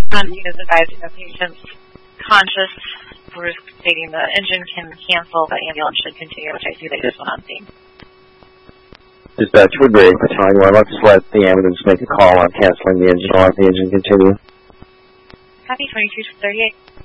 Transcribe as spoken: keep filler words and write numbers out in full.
Um, you is advising the patient's conscious. Bruce stating the engine can cancel, but ambulance should continue, which I see they just went on scene. Dispatch, we're ready for time. Well, let's let the ambulance make a call on canceling the engine or let the engine continue. Copy twenty-two thirty-eight.